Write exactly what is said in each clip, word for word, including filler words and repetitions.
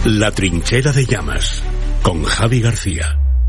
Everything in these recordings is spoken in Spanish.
La trinchera de llamas, con Javi García.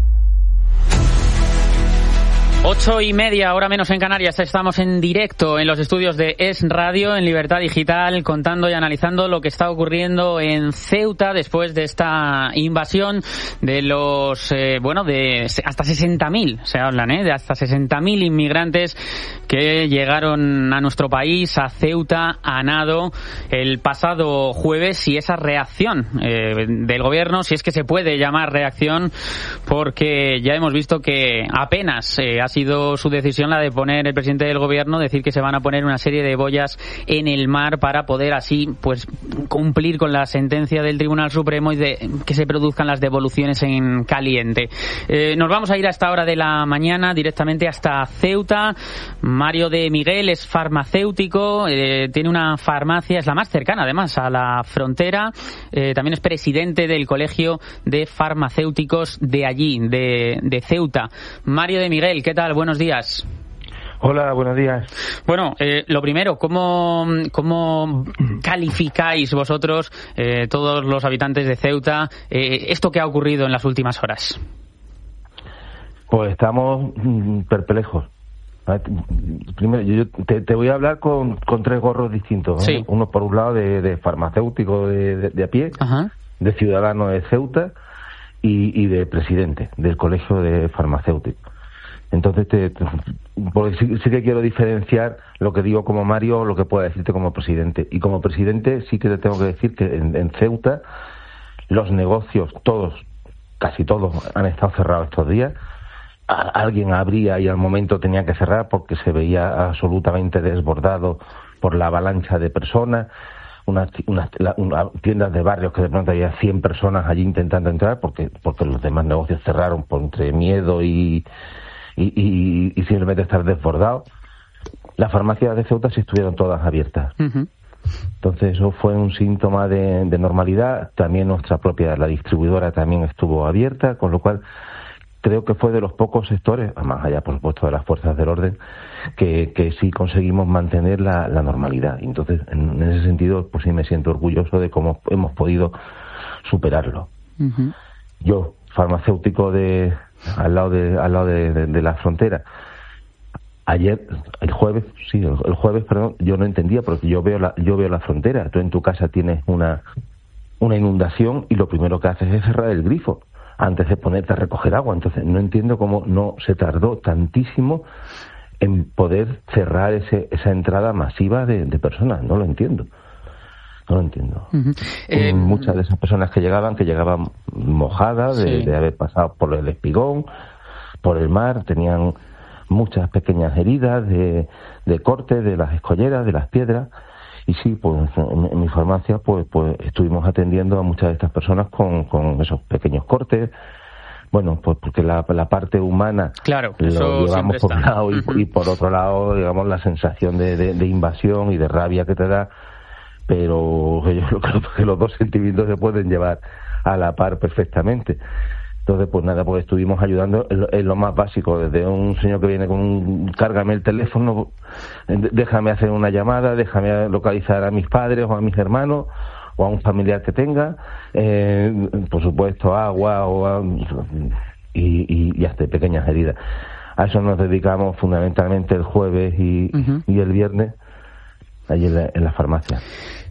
Ocho y media, hora menos en Canarias. Estamos en directo en los estudios de Es Radio, en Libertad Digital, contando y analizando lo que está ocurriendo en Ceuta después de esta invasión de los, eh, bueno, de hasta sesenta mil, se hablan, ¿eh? De hasta sesenta mil inmigrantes que llegaron a nuestro país, a Ceuta, a nado, el pasado jueves, y esa reacción eh, del gobierno, si es que se puede llamar reacción, porque ya hemos visto que apenas eh, ha sido su decisión la de poner el presidente del gobierno, decir que se van a poner una serie de boyas en el mar para poder así pues cumplir con la sentencia del Tribunal Supremo y de que se produzcan las devoluciones en caliente. Eh, nos vamos a ir a esta hora de la mañana directamente hasta Ceuta. Mario de Miguel es farmacéutico, eh, tiene una farmacia, es la más cercana además a la frontera, eh, también es presidente del Colegio de Farmacéuticos de allí, de, de Ceuta. Mario de Miguel, ¿qué tal? Buenos días. Hola, buenos días. Bueno, eh, lo primero, ¿cómo, cómo calificáis vosotros, eh, todos los habitantes de Ceuta, eh, esto que ha ocurrido en las últimas horas? Pues estamos perplejos. Primero, yo te, te voy a hablar con, con tres gorros distintos, ¿no? Sí. Uno por un lado de, de farmacéutico de, de, de a pie, ajá, de ciudadano de Ceuta y, y de presidente del Colegio de Farmacéuticos. Entonces, te, te, porque sí, sí que quiero diferenciar lo que digo como Mario o lo que pueda decirte como presidente. Y como presidente sí que te tengo que decir que en, en Ceuta los negocios, todos, casi todos, han estado cerrados estos días. A, alguien abría y al momento tenía que cerrar porque se veía absolutamente desbordado por la avalancha de personas. Unas, unas una, tiendas de barrios que de pronto había cien personas allí intentando entrar porque porque los demás negocios cerraron por entre miedo y... Y, y, y simplemente estar desbordado. Las farmacias de Ceuta sí estuvieron todas abiertas. Uh-huh. Entonces eso fue un síntoma de, de normalidad. También nuestra propia, la distribuidora también estuvo abierta, con lo cual creo que fue de los pocos sectores, más allá por supuesto de las fuerzas del orden, que, que sí conseguimos mantener la, la normalidad. Entonces en, en ese sentido pues sí me siento orgulloso de cómo hemos podido superarlo. Uh-huh. Yo, farmacéutico de al lado de al lado de, de, de la frontera, ayer el jueves sí el, el jueves perdón yo no entendía porque yo veo la yo veo la frontera. Tú en tu casa tienes una una inundación y lo primero que haces es cerrar el grifo antes de ponerte a recoger agua. Entonces no entiendo cómo no se tardó tantísimo en poder cerrar ese esa entrada masiva de, de personas. No lo entiendo. No lo entiendo. Uh-huh. Eh, Muchas de esas personas que llegaban, que llegaban mojadas de, sí. de haber pasado por el espigón, por el mar, tenían muchas pequeñas heridas de, de cortes, de las escolleras, de las piedras. Y sí, pues en, en mi farmacia pues pues estuvimos atendiendo a muchas de estas personas con, con esos pequeños cortes. Bueno, pues porque la, la parte humana claro, lo llevamos por un lado y, uh-huh. y por otro lado, digamos, la sensación de, de, de invasión y de rabia que te da. Pero yo creo que los dos sentimientos se pueden llevar a la par perfectamente. Entonces, pues nada, pues estuvimos ayudando en lo, en lo más básico, desde un señor que viene con un cárgame el teléfono, déjame hacer una llamada, déjame localizar a mis padres o a mis hermanos o a un familiar que tenga, eh, por supuesto agua o a, y, y, y hasta pequeñas heridas. A eso nos dedicamos fundamentalmente el jueves y, uh-huh. y el viernes allí en la, en la farmacia.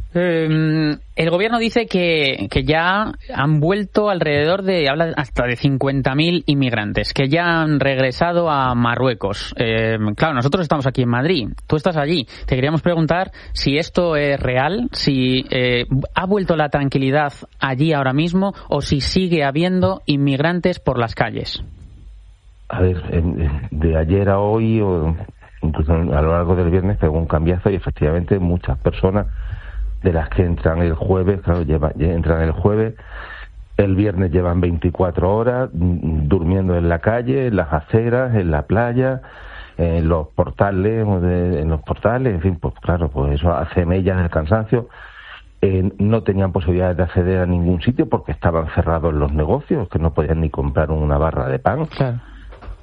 Eh, el gobierno dice que, que ya han vuelto alrededor de, habla hasta de cincuenta mil inmigrantes, que ya han regresado a Marruecos. Eh, claro, nosotros estamos aquí en Madrid, tú estás allí. Te queríamos preguntar si esto es real, si eh, ha vuelto la tranquilidad allí ahora mismo o si sigue habiendo inmigrantes por las calles. A ver, de ayer a hoy o incluso a lo largo del viernes pegó un cambiazo y efectivamente muchas personas de las que entran el jueves, claro, lleva, entran el jueves, el viernes llevan veinticuatro horas durmiendo en la calle, en las aceras, en la playa, en los portales, en los portales, en fin, pues claro, pues eso hace mella del cansancio. Eh, no tenían posibilidades de acceder a ningún sitio porque estaban cerrados los negocios, que no podían ni comprar una barra de pan. Claro.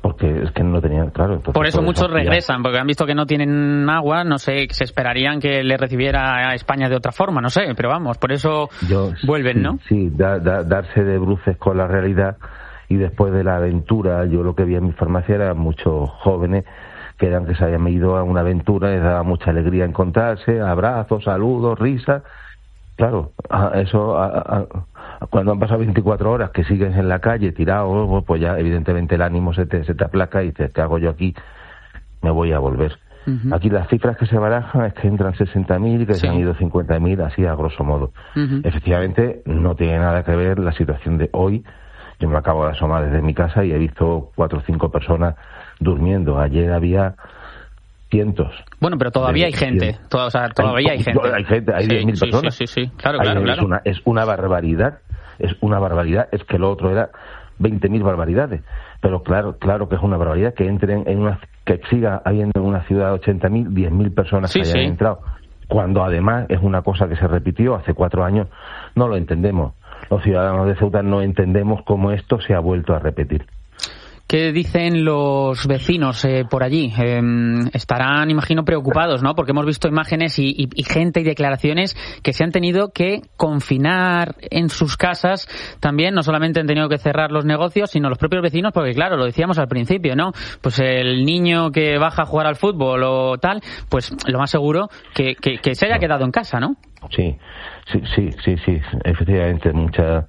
porque es que no lo tenían claro. Entonces, por eso por muchos eso, regresan, porque han visto que no tienen agua, no sé, se esperarían que le recibiera a España de otra forma, no sé, pero vamos, por eso Yo, vuelven, sí, ¿no? Sí, da, da, darse de bruces con la realidad, y después de la aventura, yo lo que vi en mi farmacia eran muchos jóvenes que eran que se habían ido a una aventura, les daba mucha alegría encontrarse, abrazos, saludos, risas. Claro, eso a, a, cuando han pasado veinticuatro horas que sigues en la calle tirado, pues ya evidentemente el ánimo se te, se te aplaca y dices, ¿qué hago yo aquí? Me voy a volver. Uh-huh. Aquí las cifras que se barajan es que entran sesenta mil y que sí. se han ido cincuenta mil, así a grosso modo. Uh-huh. Efectivamente, no tiene nada que ver la situación de hoy. Yo me acabo de asomar desde mi casa y he visto cuatro o cinco personas durmiendo. Ayer había cientos. Bueno, pero todavía hay gente. Toda, o sea, todavía hay, hay gente. Hay gente, hay diez mil sí, personas. Sí, sí, sí. Claro, claro, hay, claro. Es una, es una barbaridad. Es una barbaridad. Es que lo otro era veinte mil barbaridades. Pero claro, claro que es una barbaridad que entren en una, que siga habiendo en una ciudad de ochenta mil, diez mil personas sí, que hayan sí. entrado. Cuando además es una cosa que se repitió hace cuatro años, no lo entendemos. Los ciudadanos de Ceuta no entendemos cómo esto se ha vuelto a repetir. ¿Qué dicen los vecinos eh, por allí? Eh, estarán, imagino, preocupados, ¿no? Porque hemos visto imágenes y, y, y gente y declaraciones que se han tenido que confinar en sus casas. También no solamente han tenido que cerrar los negocios, sino los propios vecinos, porque claro, lo decíamos al principio, ¿no? Pues el niño que baja a jugar al fútbol o tal, pues lo más seguro que, que, que se haya quedado en casa, ¿no? Sí, sí, sí, sí, sí. Efectivamente, mucha,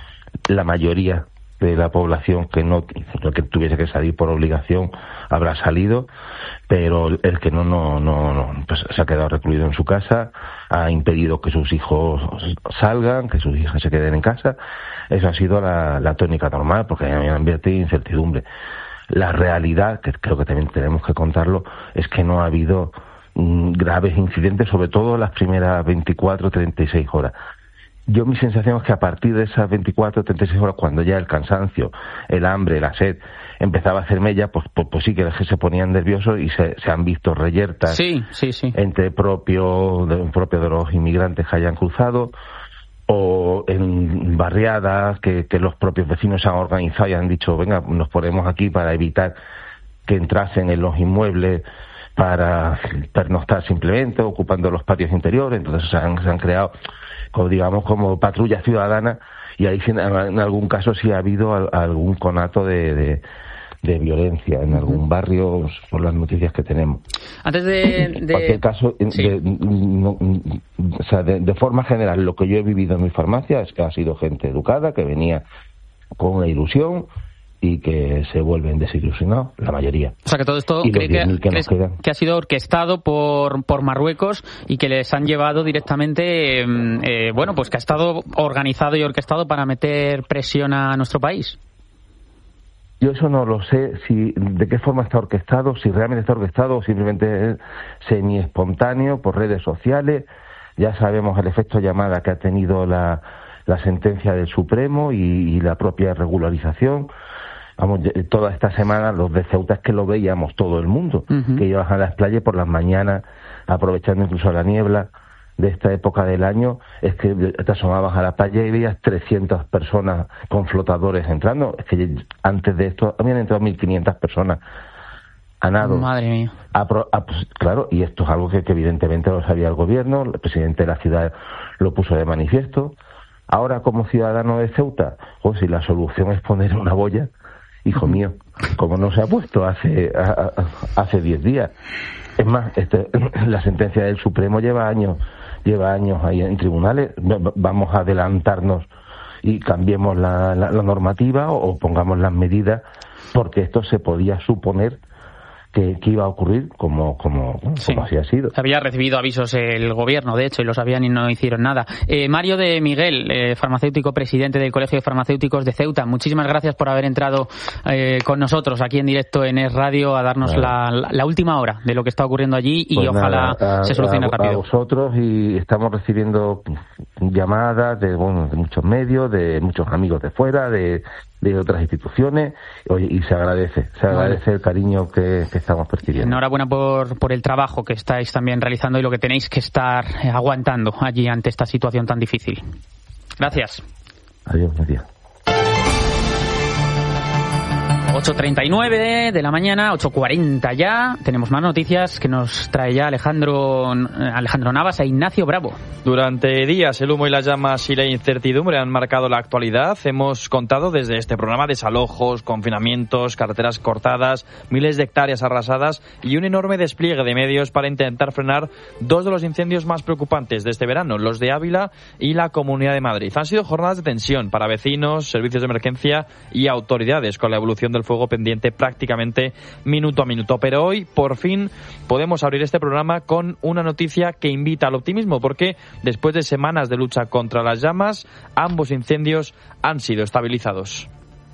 la mayoría de la población que no que tuviese que salir por obligación habrá salido, pero el que no no no, no pues se ha quedado recluido en su casa, ha impedido que sus hijos salgan, que sus hijas se queden en casa. Eso ha sido la, la tónica normal, porque hay un ambiente de incertidumbre. La realidad, que creo que también tenemos que contarlo, es que no ha habido mm, graves incidentes, sobre todo las primeras veinticuatro a treinta y seis horas. Yo mi sensación es que a partir de esas veinticuatro o treinta y seis horas, cuando ya el cansancio, el hambre, la sed empezaba a hacer mella, pues, pues, pues sí que se ponían nerviosos y se, se han visto reyertas sí, sí, sí. entre propio de, propio de los inmigrantes que hayan cruzado, o en barriadas que, que los propios vecinos se han organizado y han dicho, venga, nos ponemos aquí para evitar que entrasen en los inmuebles para pernoctar simplemente, ocupando los patios interiores. Entonces se han, se han creado, como, digamos, como patrulla ciudadana, y ahí en algún caso sí ha habido algún conato de, de, de violencia en algún barrio, por las noticias que tenemos. Antes de... de... En cualquier caso, sí. de, no, o sea, de, de forma general, lo que yo he vivido en mi farmacia es que ha sido gente educada, que venía con una ilusión, y que se vuelven desilusionados, la mayoría. O sea, que todo esto cree que, que, que ha sido orquestado por, por Marruecos y que les han llevado directamente, eh, bueno, pues que ha estado organizado y orquestado para meter presión a nuestro país. Yo eso no lo sé, si de qué forma está orquestado, si realmente está orquestado o simplemente es semi-espontáneo por redes sociales. Ya sabemos el efecto llamada que ha tenido la, la sentencia del Supremo y, y la propia regularización. Vamos, toda esta semana los de Ceuta es que lo veíamos todo el mundo, uh-huh. que iban a las playas por las mañanas, aprovechando incluso la niebla de esta época del año, es que te asomabas a la playa y veías trescientas personas con flotadores entrando. Es que antes de esto habían entrado mil quinientas personas a nado. Madre mía. A, a, pues, claro, y esto es algo que, que evidentemente lo sabía el gobierno, el presidente de la ciudad lo puso de manifiesto. Ahora, como ciudadano de Ceuta, pues si la solución es poner una boya, hijo mío, como no se ha puesto hace a, a, hace diez días. Es más, este, la sentencia del Supremo lleva años, lleva años ahí en tribunales. Vamos a adelantarnos y cambiemos la, la, la normativa o, o pongamos las medidas, porque esto se podía suponer que, que iba a ocurrir como como, sí. como así ha sido. Había recibido avisos el gobierno, de hecho, y lo sabían y no hicieron nada. Eh, Mario de Miguel, eh, farmacéutico, presidente del Colegio de Farmacéuticos de Ceuta, muchísimas gracias por haber entrado eh, con nosotros aquí en directo en Es Radio a darnos la, la, la última hora de lo que está ocurriendo allí y pues ojalá nada, a, se solucione a, rápido. A vosotros, y estamos recibiendo llamadas de, bueno, de muchos medios, de muchos amigos de fuera, de de otras instituciones, y se agradece, se agradece vale. el cariño que, que estamos percibiendo. Enhorabuena por, por el trabajo que estáis también realizando y lo que tenéis que estar aguantando allí ante esta situación tan difícil. Gracias. Adiós, adiós. ocho treinta y nueve de la mañana, ocho cuarenta ya. Tenemos más noticias que nos trae ya Alejandro Alejandro Navas e Ignacio Bravo. Durante días el humo y las llamas y la incertidumbre han marcado la actualidad. Hemos contado desde este programa desalojos, confinamientos, carreteras cortadas, miles de hectáreas arrasadas y un enorme despliegue de medios para intentar frenar dos de los incendios más preocupantes de este verano, los de Ávila y la Comunidad de Madrid. Han sido jornadas de tensión para vecinos, servicios de emergencia y autoridades, con la evolución del fuego pendiente prácticamente minuto a minuto. Pero hoy, por fin, podemos abrir este programa con una noticia que invita al optimismo, porque después de semanas de lucha contra las llamas, ambos incendios han sido estabilizados.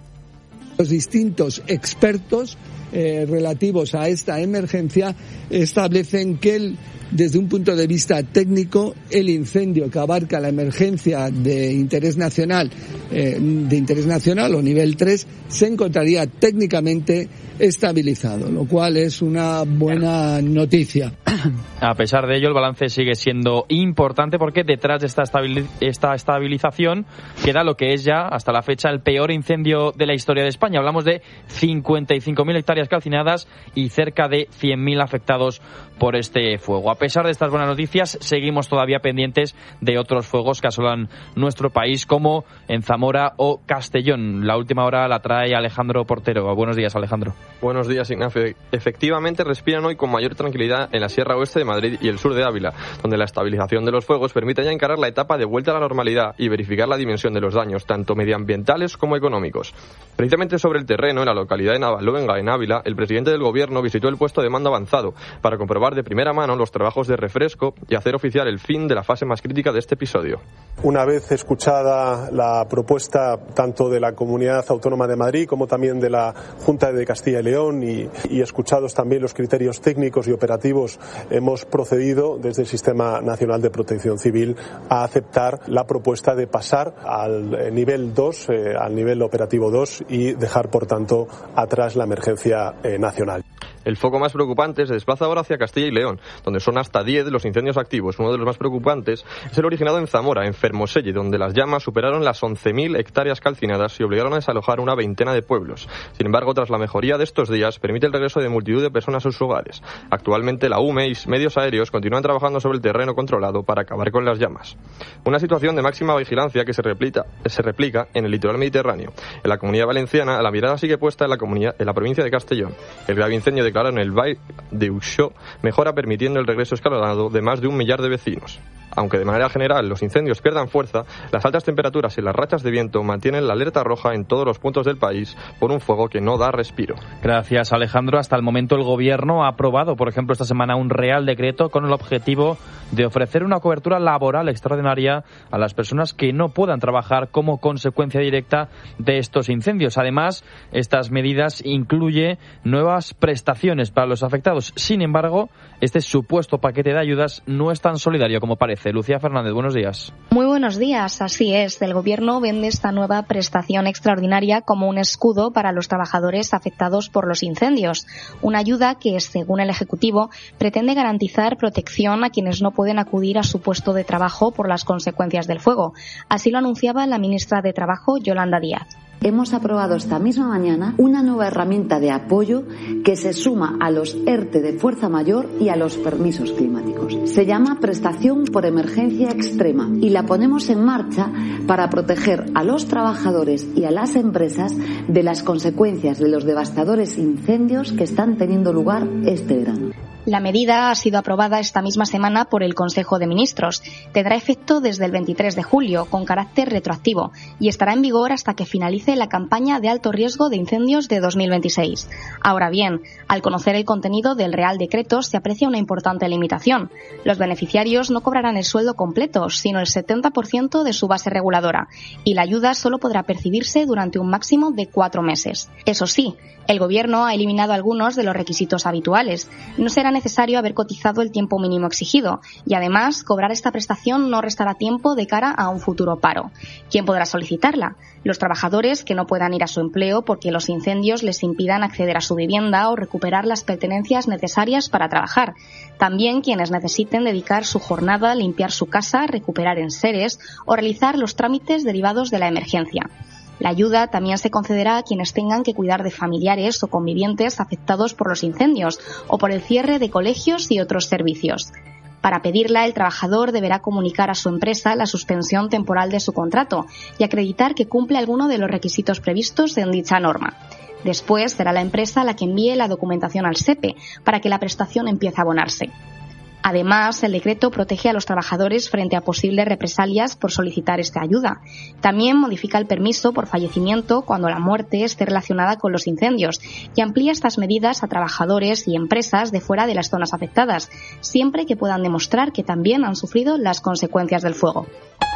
Los distintos expertos eh, relativos a esta emergencia establecen que el desde un punto de vista técnico, el incendio que abarca la emergencia de interés nacional, eh, de interés nacional o nivel tres, se encontraría técnicamente estabilizado, lo cual es una buena noticia. A pesar de ello, el balance sigue siendo importante porque detrás de esta, estabil- esta estabilización queda lo que es ya, hasta la fecha, el peor incendio de la historia de España. Hablamos de cincuenta y cinco mil hectáreas calcinadas y cerca de cien mil afectados por este fuego. A pesar de estas buenas noticias, seguimos todavía pendientes de otros fuegos que asolan nuestro país, como en Zamora o Castellón. La última hora la trae Alejandro Portero. Buenos días, Alejandro. Buenos días, Ignacio. Efectivamente, respiran hoy con mayor tranquilidad en la Sierra Oeste de Madrid y el sur de Ávila, donde la estabilización de los fuegos permite ya encarar la etapa de vuelta a la normalidad y verificar la dimensión de los daños, tanto medioambientales como económicos. Precisamente sobre el terreno, en la localidad de Navaluenga, en Ávila, el presidente del Gobierno visitó el puesto de mando avanzado para comprobar de primera mano los trabajos de refresco y hacer oficial el fin de la fase más crítica de este episodio. Una vez escuchada la propuesta tanto de la Comunidad Autónoma de Madrid como también de la Junta de Castilla y León y, y escuchados también los criterios técnicos y operativos, hemos procedido desde el Sistema Nacional de Protección Civil a aceptar la propuesta de pasar al nivel dos, eh, al nivel operativo dos y dejar, por tanto, atrás la emergencia eh, nacional. El foco más preocupante se desplaza ahora hacia Castilla y León, donde son hasta diez los incendios activos. Uno de los más preocupantes es el originado en Zamora, en Fermoselle, donde las llamas superaron las once mil hectáreas calcinadas y obligaron a desalojar una veintena de pueblos. Sin embargo, tras la mejoría de estos días, permite el regreso de multitud de personas a sus hogares. Actualmente, la U M E y medios aéreos continúan trabajando sobre el terreno controlado para acabar con las llamas. Una situación de máxima vigilancia que se replica, se replica en el litoral mediterráneo. En la Comunidad Valenciana, la mirada sigue puesta en la, comunidad, en la provincia de Castellón. El grave incendio de en el Valle de Uxó mejora permitiendo el regreso escalonado de más de un millar de vecinos. Aunque de manera general los incendios pierdan fuerza, las altas temperaturas y las rachas de viento mantienen la alerta roja en todos los puntos del país por un fuego que no da respiro. Gracias, Alejandro. Hasta el momento el Gobierno ha aprobado, por ejemplo, esta semana un Real Decreto con el objetivo de ofrecer una cobertura laboral extraordinaria a las personas que no puedan trabajar como consecuencia directa de estos incendios. Además, estas medidas incluyen nuevas prestaciones para los afectados. Sin embargo, este supuesto paquete de ayudas no es tan solidario como parece. Lucía Fernández, buenos días. Muy buenos días, así es. El Gobierno vende esta nueva prestación extraordinaria como un escudo para los trabajadores afectados por los incendios. Una ayuda que, según el Ejecutivo, pretende garantizar protección a quienes no pueden acudir a su puesto de trabajo por las consecuencias del fuego. Así lo anunciaba la ministra de Trabajo, Yolanda Díaz. Hemos aprobado esta misma mañana una nueva herramienta de apoyo que se suma a los ERTE de fuerza mayor y a los permisos climáticos. Se llama Prestación por Emergencia Extrema y la ponemos en marcha para proteger a los trabajadores y a las empresas de las consecuencias de los devastadores incendios que están teniendo lugar este verano. La medida ha sido aprobada esta misma semana por el Consejo de Ministros. Tendrá efecto desde el veintitrés de julio, con carácter retroactivo, y estará en vigor hasta que finalice la campaña de alto riesgo de incendios de dos mil veintiséis. Ahora bien, al conocer el contenido del Real Decreto se aprecia una importante limitación. Los beneficiarios no cobrarán el sueldo completo, sino el setenta por ciento de su base reguladora, y la ayuda solo podrá percibirse durante un máximo de cuatro meses. Eso sí, el Gobierno ha eliminado algunos de los requisitos habituales. No será necesario haber cotizado el tiempo mínimo exigido y, además, cobrar esta prestación no restará tiempo de cara a un futuro paro. ¿Quién podrá solicitarla? Los trabajadores que no puedan ir a su empleo porque los incendios les impidan acceder a su vivienda o recuperar las pertenencias necesarias para trabajar. También quienes necesiten dedicar su jornada a limpiar su casa, recuperar enseres o realizar los trámites derivados de la emergencia. La ayuda también se concederá a quienes tengan que cuidar de familiares o convivientes afectados por los incendios o por el cierre de colegios y otros servicios. Para pedirla, el trabajador deberá comunicar a su empresa la suspensión temporal de su contrato y acreditar que cumple alguno de los requisitos previstos en dicha norma. Después será la empresa la que envíe la documentación al SEPE para que la prestación empiece a abonarse. Además, el decreto protege a los trabajadores frente a posibles represalias por solicitar esta ayuda. También modifica el permiso por fallecimiento cuando la muerte esté relacionada con los incendios y amplía estas medidas a trabajadores y empresas de fuera de las zonas afectadas, siempre que puedan demostrar que también han sufrido las consecuencias del fuego.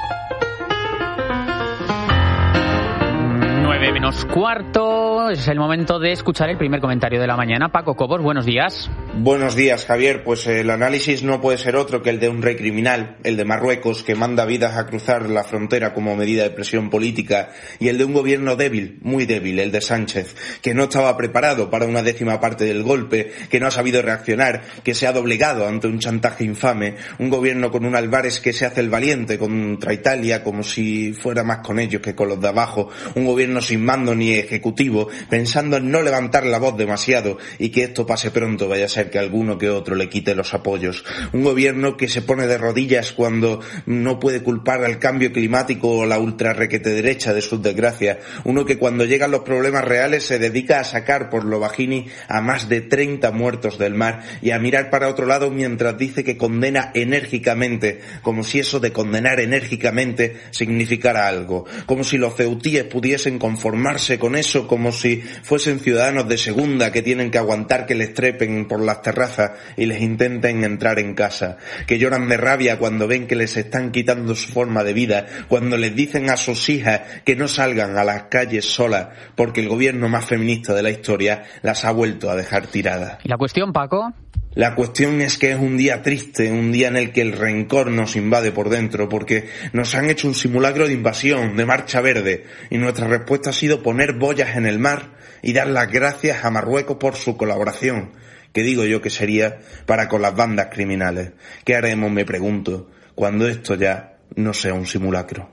nueve menos cuarto, es el momento de escuchar el primer comentario de la mañana. Paco Cobos, buenos días. Buenos días, Javier. Pues el análisis no puede ser otro que el de un rey criminal, el de Marruecos, que manda vidas a cruzar la frontera como medida de presión política, y el de un gobierno débil, muy débil, el de Sánchez, que no estaba preparado para una décima parte del golpe, que no ha sabido reaccionar, que se ha doblegado ante un chantaje infame, un gobierno con un Álvarez que se hace el valiente contra Italia como si fuera más con ellos que con los de abajo, un gobierno sin mando ni ejecutivo, pensando en no levantar la voz demasiado y que esto pase pronto, vaya a ser que alguno que otro le quite los apoyos. Un gobierno que se pone de rodillas cuando no puede culpar al cambio climático o la ultra requete derecha de sus desgracias. Uno que cuando llegan los problemas reales se dedica a sacar por lo bajini a más de treinta muertos del mar y a mirar para otro lado mientras dice que condena enérgicamente, como si eso de condenar enérgicamente significara algo, como si los ceutíes pudiesen conformarse con eso, como si fuesen ciudadanos de segunda que tienen que aguantar que les trepen por las terrazas y les intenten entrar en casa, que lloran de rabia cuando ven que les están quitando su forma de vida, cuando les dicen a sus hijas que no salgan a las calles solas porque el gobierno más feminista de la historia las ha vuelto a dejar tiradas. ¿Y la cuestión, Paco? La cuestión es que es un día triste, un día en el que el rencor nos invade por dentro, porque nos han hecho un simulacro de invasión, de marcha verde, y nuestra respuesta ha sido poner boyas en el mar y dar las gracias a Marruecos por su colaboración, que digo yo que sería para con las bandas criminales. ¿Qué haremos, me pregunto, cuando esto ya no sea un simulacro?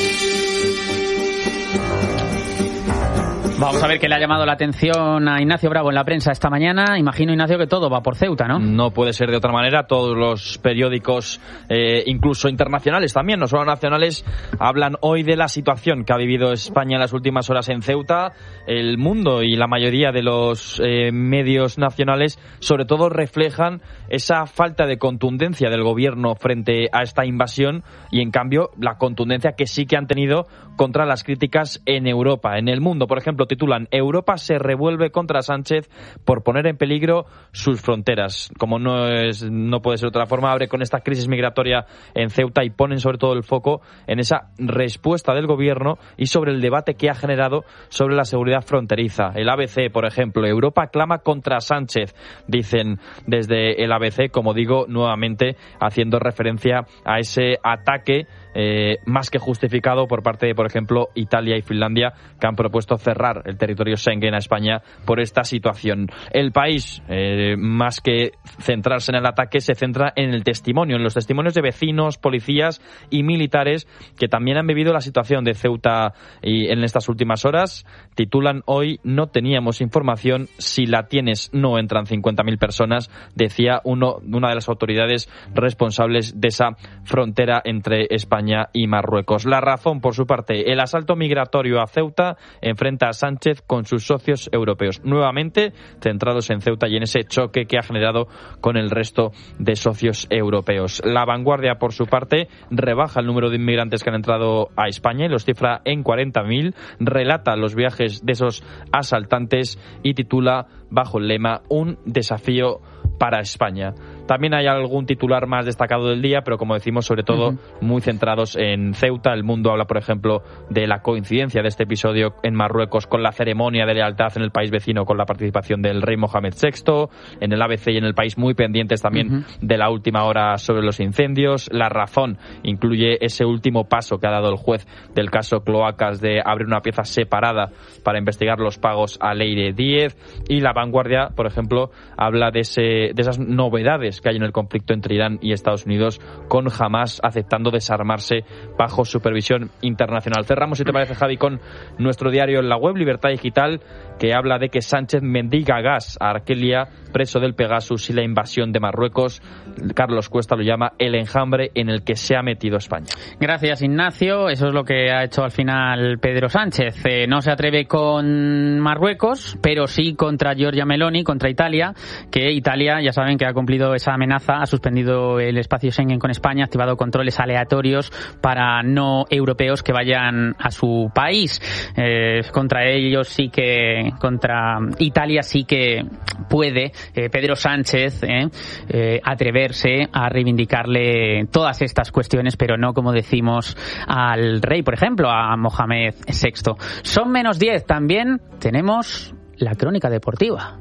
Vamos a ver qué le ha llamado la atención a Ignacio Bravo en la prensa esta mañana. Imagino, Ignacio, que todo va por Ceuta, ¿no? No puede ser de otra manera. Todos los periódicos, eh, incluso internacionales también, no solo nacionales, hablan hoy de la situación que ha vivido España en las últimas horas en Ceuta. El Mundo y la mayoría de los eh, medios nacionales, sobre todo, reflejan esa falta de contundencia del gobierno frente a esta invasión y, en cambio, la contundencia que sí que han tenido contra las críticas en Europa. En El Mundo, por ejemplo, titulan: Europa se revuelve contra Sánchez por poner en peligro sus fronteras. Como no es, no puede ser de otra forma, abre con esta crisis migratoria en Ceuta y ponen sobre todo el foco en esa respuesta del gobierno y sobre el debate que ha generado sobre la seguridad fronteriza. El A B C, por ejemplo: Europa clama contra Sánchez, dicen desde el A B C, como digo, nuevamente haciendo referencia a ese ataque Eh, más que justificado por parte de, por ejemplo, Italia y Finlandia, que han propuesto cerrar el territorio Schengen a España por esta situación. El País, eh, más que centrarse en el ataque, se centra en el testimonio, en los testimonios de vecinos, policías y militares que también han vivido la situación de Ceuta y en estas últimas horas. Titulan hoy: no teníamos información, si la tienes no entran cincuenta mil personas, decía uno, una de las autoridades responsables de esa frontera entre España y Marruecos. La Razón, por su parte: el asalto migratorio a Ceuta enfrenta a Sánchez con sus socios europeos, nuevamente centrados en Ceuta y en ese choque que ha generado con el resto de socios europeos. La Vanguardia, por su parte, rebaja el número de inmigrantes que han entrado a España y los cifra en cuarenta mil, relata los viajes de esos asaltantes y titula bajo el lema: un desafío para España. También hay algún titular más destacado del día, pero como decimos, sobre todo uh-huh. muy centrados en Ceuta. El Mundo habla, por ejemplo, de la coincidencia de este episodio en Marruecos con la ceremonia de lealtad en el país vecino con la participación del rey Mohamed sexto. En el A B C y en El País, muy pendientes también uh-huh. de la última hora sobre los incendios. La Razón incluye ese último paso que ha dado el juez del caso Cloacas de abrir una pieza separada para investigar los pagos a Leire Díez. Y La Vanguardia, por ejemplo, habla de, ese, de esas novedades tensiones que hay en el conflicto entre Irán y Estados Unidos, con Hamas aceptando desarmarse bajo supervisión internacional. Cerramos, si te parece, Javi, con nuestro diario en la web, Libertad Digital, que habla de que Sánchez mendiga gas a Argelia, preso del Pegasus, y la invasión de Marruecos. Carlos Cuesta lo llama el enjambre en el que se ha metido España. Gracias, Ignacio. Eso es lo que ha hecho al final Pedro Sánchez. Eh, no se atreve con Marruecos, pero sí contra Giorgia Meloni, contra Italia, que Italia, ya saben que ha cumplido esa amenaza, ha suspendido el espacio Schengen con España, ha activado controles aleatorios para no europeos que vayan a su país. Eh, contra ellos sí que, contra Italia sí que puede eh, Pedro Sánchez eh, eh, atreverse a reivindicarle todas estas cuestiones, pero no, como decimos, al rey, por ejemplo, a Mohamed sexto. Son menos diez. También tenemos la crónica deportiva.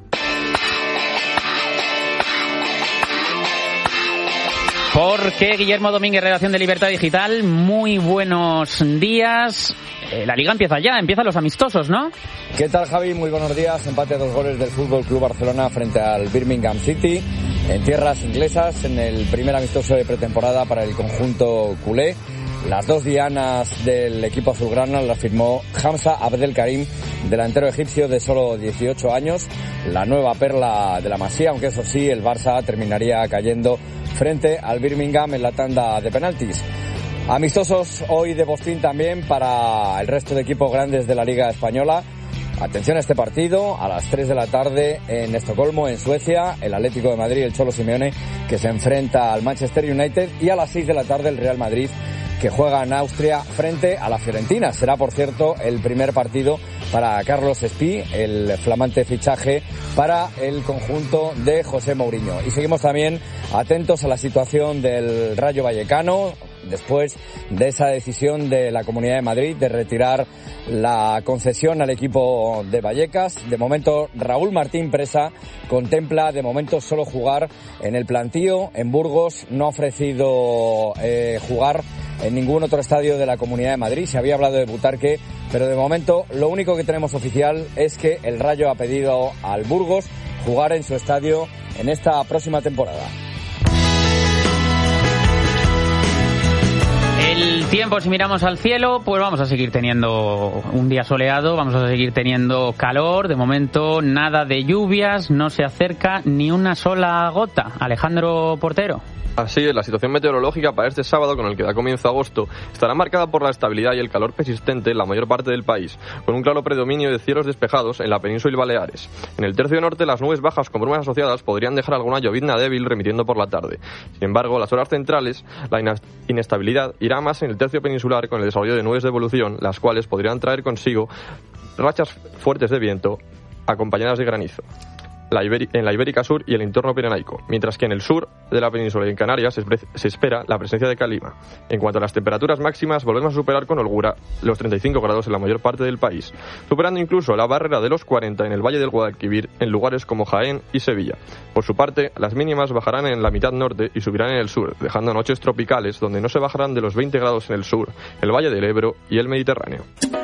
Porque Guillermo Domínguez, redacción de Libertad Digital, muy buenos días. Eh, la Liga empieza ya, empiezan los amistosos, ¿no? ¿Qué tal, Javi? Muy buenos días. Empate a dos goles del Fútbol Club Barcelona frente al Birmingham City en tierras inglesas, en el primer amistoso de pretemporada para el conjunto culé. Las dos dianas del equipo azulgrana las firmó Hamza Abdelkarim, delantero egipcio de solo dieciocho años, la nueva perla de la Masía, aunque eso sí, el Barça terminaría cayendo frente al Birmingham en la tanda de penaltis. Amistosos hoy de postín también para el resto de equipos grandes de la Liga Española. Atención a este partido, a las tres de la tarde en Estocolmo, en Suecia, el Atlético de Madrid, el Cholo Simeone, que se enfrenta al Manchester United, y a las seis de la tarde el Real Madrid, que juega en Austria frente a la Fiorentina. Será, por cierto, el primer partido para Carlos Espí, el flamante fichaje para el conjunto de José Mourinho. Y seguimos también atentos a la situación del Rayo Vallecano, después de esa decisión de la Comunidad de Madrid de retirar la concesión al equipo de Vallecas. De momento, Raúl Martín Presa contempla de momento solo jugar en el plantío en Burgos. No ha ofrecido eh, jugar en ningún otro estadio de la Comunidad de Madrid. Se había hablado de Butarque, pero de momento lo único que tenemos oficial es que el Rayo ha pedido al Burgos jugar en su estadio en esta próxima temporada. El tiempo, si miramos al cielo, pues vamos a seguir teniendo un día soleado, vamos a seguir teniendo calor. De momento, nada de lluvias, no se acerca ni una sola gota. Alejandro Portero. Así es, la situación meteorológica para este sábado, con el que da comienzo agosto, estará marcada por la estabilidad y el calor persistente en la mayor parte del país, con un claro predominio de cielos despejados en la península y Baleares. En el tercio norte, las nubes bajas con brumas asociadas podrían dejar alguna llovizna débil remitiendo por la tarde. Sin embargo, en las horas centrales, la inestabilidad irá más en el tercio peninsular, con el desarrollo de nubes de evolución, las cuales podrían traer consigo rachas fuertes de viento acompañadas de granizo. La Iberi- en la Ibérica Sur y el entorno pirenaico, mientras que en el sur de la península y en Canarias se, espe- se espera la presencia de calima. En cuanto a las temperaturas máximas, volvemos a superar con holgura los treinta y cinco grados en la mayor parte del país, superando incluso la barrera de los cuarenta en el Valle del Guadalquivir, en lugares como Jaén y Sevilla. Por su parte, las mínimas bajarán en la mitad norte y subirán en el sur, dejando noches tropicales donde no se bajarán de los veinte grados en el sur, el Valle del Ebro y el Mediterráneo.